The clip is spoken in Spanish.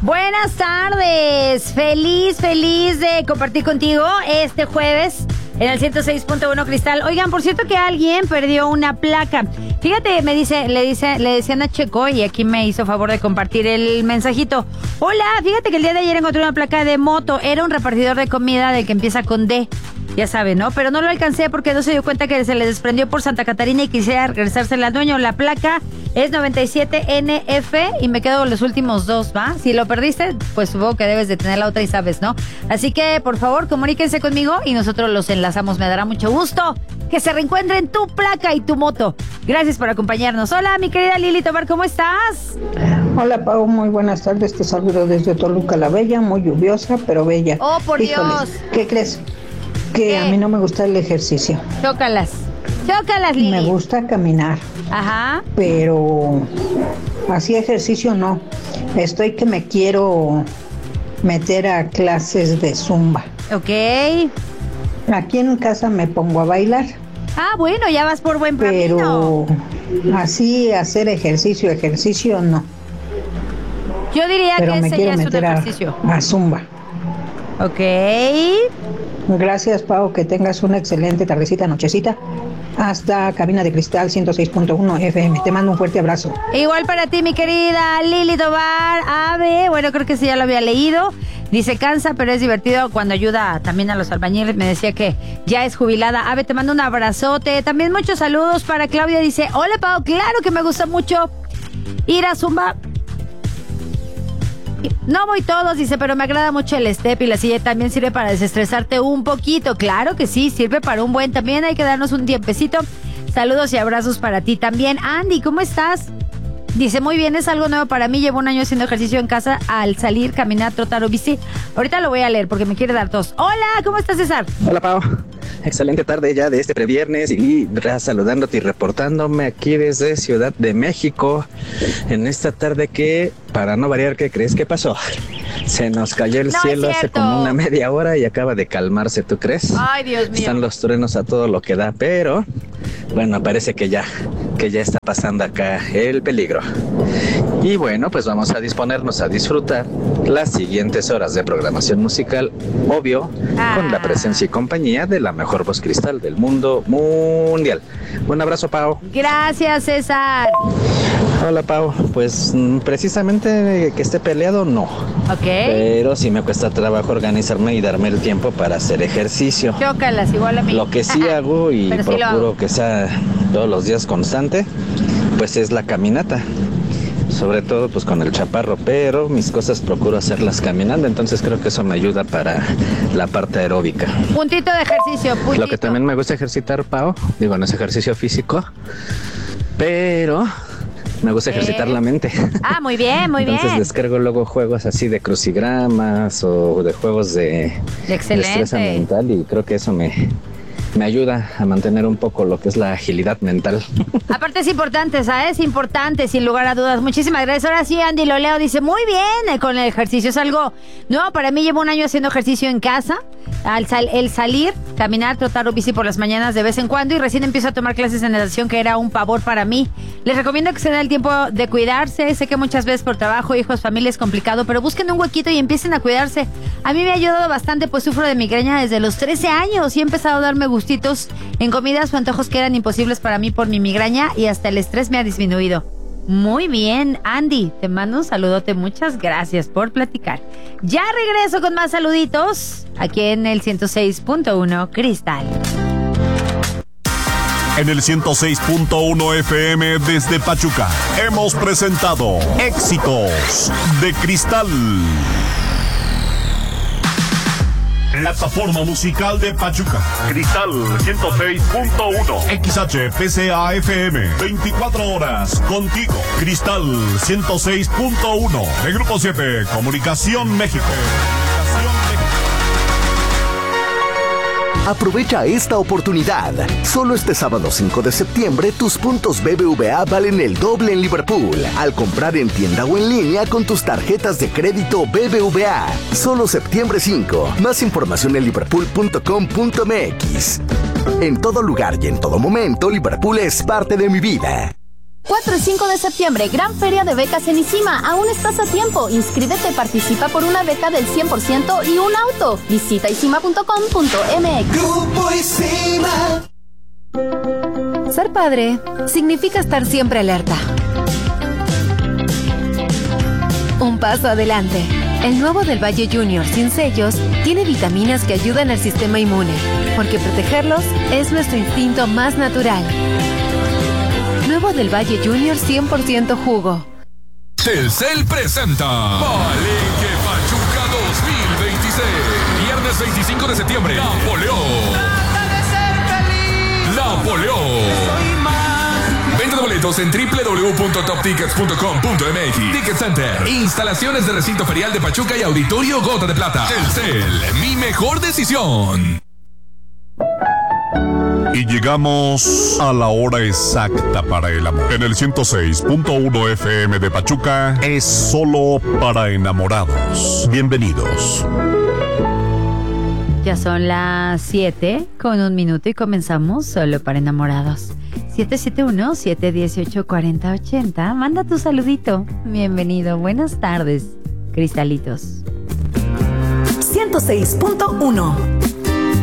Buenas tardes, feliz de compartir contigo este jueves en el 106.1 Cristal. Oigan, por cierto que alguien perdió una placa. Fíjate, le decían a Checo y aquí me hizo favor de compartir el mensajito. Hola, fíjate que el día de ayer encontré una placa de moto. Era un repartidor de comida del que empieza con D. Ya saben, ¿no? Pero no lo alcancé porque no se dio cuenta que se le desprendió por Santa Catarina y quisiera regresársela al dueño. La placa es 97NF y me quedo con los últimos dos, ¿va? Si lo perdiste, pues supongo que debes de tener la otra y sabes, ¿no? Así que, por favor, comuníquense conmigo y nosotros los enlazamos. Me dará mucho gusto que se reencuentren tu placa y tu moto. Gracias por acompañarnos. Hola, mi querida Lili Tobar, ¿cómo estás? Hola, Pau, muy buenas tardes. Te saludo desde Toluca la Bella, muy lluviosa, pero bella. ¡Oh, por Dios! ¿Qué crees? Que a mí no me gusta el ejercicio. Chócalas, Lili. Me gusta caminar. Ajá. Pero así ejercicio no. Estoy que me quiero meter a clases de zumba. Ok. Aquí en casa me pongo a bailar. Ah, bueno, ya vas por buen camino. Pero así hacer ejercicio no. Yo diría pero que me ese quiero ya es meter un ejercicio. a zumba. Ok. Gracias, Pau, que tengas una excelente tardecita, nochecita. Hasta Cabina de Cristal 106.1 FM. Te mando un fuerte abrazo. Igual para ti, mi querida Lili Tobar. Ave, bueno, creo que sí ya lo había leído. Dice, cansa, pero es divertido cuando ayuda también a los albañiles. Me decía que ya es jubilada. Ave, te mando un abrazote. También muchos saludos para Claudia. Dice, hola, Pau, claro que me gusta mucho ir a zumba. No voy todos, dice, pero me agrada mucho el step y la silla también sirve para desestresarte un poquito. Claro que sí, sirve para un buen. También hay que darnos un tiempecito. Saludos y abrazos para ti también. Andy, ¿cómo estás? Dice, muy bien, es algo nuevo para mí. Llevo un año haciendo ejercicio en casa al salir, caminar, trotar o bici. Ahorita lo voy a leer porque me quiere dar tos. Hola, ¿cómo estás, César? Hola, Pau. Excelente tarde ya de este previernes y saludándote y reportándome aquí desde Ciudad de México en esta tarde que, para no variar, ¿qué crees que pasó? Se nos cayó el cielo hace como una media hora y acaba de calmarse, ¿tú crees? Ay, Dios mío. Están los truenos a todo lo que da, pero bueno, parece que ya está pasando acá el peligro. Y bueno, pues vamos a disponernos a disfrutar las siguientes horas de programación musical, obvio, con la presencia y compañía de la mejor voz cristal del mundo mundial. Un abrazo, Pau. Gracias, César. Hola, Pau. Pues precisamente que esté peleado, no. Ok. Pero sí me cuesta trabajo organizarme y darme el tiempo para hacer ejercicio. Chócalas, igual a mí. Lo que sí hago y pero procuro que sea todos los días constante, pues es la caminata. Sobre todo pues con el chaparro, pero mis cosas procuro hacerlas caminando, entonces creo que eso me ayuda para la parte aeróbica. Puntito de ejercicio, puntito. Lo que también me gusta ejercitar, Pau, digo, no es ejercicio físico, pero me gusta ejercitar la mente. Ah, muy bien, Entonces descargo luego juegos así de crucigramas o de juegos de destreza mental y creo que eso me ayuda a mantener un poco lo que es la agilidad mental. Aparte es importante, ¿sabes? Importante, sin lugar a dudas. Muchísimas gracias. Ahora sí, Andy lo leo. Dice, muy bien con el ejercicio. Es algo nuevo para mí. Llevo un año haciendo ejercicio en casa. El salir, caminar, trotar o bici por las mañanas de vez en cuando. Y recién empiezo a tomar clases de natación, que era un pavor para mí. Les recomiendo que se den el tiempo de cuidarse. Sé que muchas veces por trabajo, hijos, familia es complicado, pero busquen un huequito y empiecen a cuidarse. A mí me ha ayudado bastante, pues sufro de migraña desde los 13 años y he empezado a darme gustitos en comidas o antojos que eran imposibles para mí por mi migraña y hasta el estrés me ha disminuido. Muy bien, Andy, te mando un saludote, muchas gracias por platicar. Ya regreso con más saluditos aquí en el 106.1 Cristal. En el 106.1 FM desde Pachuca hemos presentado Éxitos de Cristal. Plataforma musical de Pachuca. Cristal 106.1. XHPCA FM. 24 horas contigo. Cristal 106.1. De Grupo 7. Comunicación México. Aprovecha esta oportunidad. Solo este sábado 5 de septiembre, tus puntos BBVA valen el doble en Liverpool. Al comprar en tienda o en línea con tus tarjetas de crédito BBVA. Solo septiembre 5. Más información en liverpool.com.mx. En todo lugar y en todo momento, Liverpool es parte de mi vida. 4 y 5 de septiembre, gran feria de becas en ICIMA. Aún estás a tiempo. Inscríbete, participa por una beca del 100% y un auto. Visita isima.com.mx. Grupo ICIMA. Ser padre significa estar siempre alerta. Un paso adelante. El nuevo del Valle Junior sin sellos tiene vitaminas que ayudan al sistema inmune, porque protegerlos es nuestro instinto más natural. Nuevo del Valle Junior 100% jugo. Telcel presenta Palenque Pachuca 2026. Viernes 25 de septiembre. Napoleón. Venta de boletos en www.toptickets.com.mx. Ticket Center. Instalaciones de recinto ferial de Pachuca y Auditorio Gota de Plata. Telcel, mi mejor decisión. Y llegamos a la hora exacta para el amor. En el 106.1 FM de Pachuca es solo para enamorados. Bienvenidos. Ya son las 7 con 1 minuto y comenzamos solo para enamorados. 771-718-4080. Manda tu saludito. Bienvenido. Buenas tardes, cristalitos. 106.1